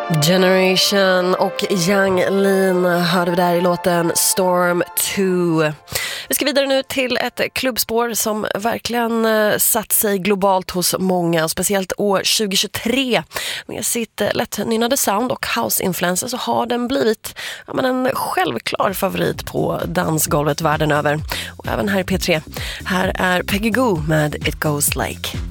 Generation och Yang Lean hörde vi där i låten Storm 2. Vi ska vidare nu till ett klubbspår som verkligen satt sig globalt hos många, speciellt år 2023. Med sitt lättnynnade sound och house-influenser så har den blivit en självklar favorit på dansgolvet världen över. Och även här i P3. Här är Peggy Gou med It Goes Like.